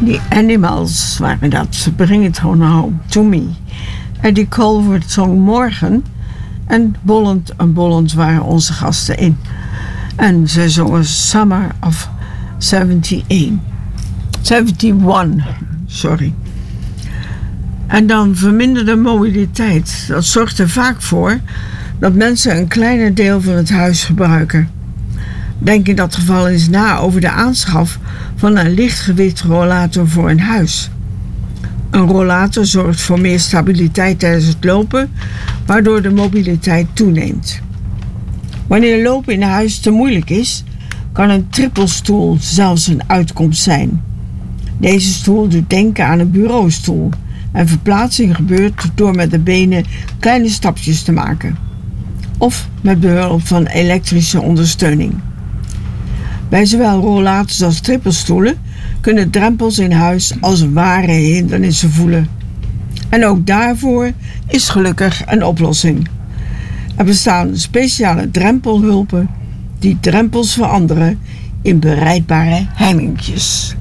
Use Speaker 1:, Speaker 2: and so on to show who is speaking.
Speaker 1: The Animals waren dat. Bring It On Home To Me. Eddie Colbert zong Morgen. En Bolland waren onze gasten in. En ze zongen Summer of 71. Sorry. En dan verminderde mobiliteit. Dat zorgt er vaak voor dat mensen een kleiner deel van het huis gebruiken. Denk in dat geval eens na over de aanschaf van een lichtgewicht rollator voor een huis. Een rollator zorgt voor meer stabiliteit tijdens het lopen, waardoor de mobiliteit toeneemt. Wanneer lopen in huis te moeilijk is, kan een trippelstoel zelfs een uitkomst zijn. Deze stoel doet denken aan een bureaustoel en verplaatsing gebeurt door met de benen kleine stapjes te maken. Of met behulp van elektrische ondersteuning. Bij zowel rollators als trippelstoelen kunnen drempels in huis als ware hindernissen voelen. En ook daarvoor is gelukkig een oplossing. Er bestaan speciale drempelhulpen die drempels veranderen in bereidbare hengingjes.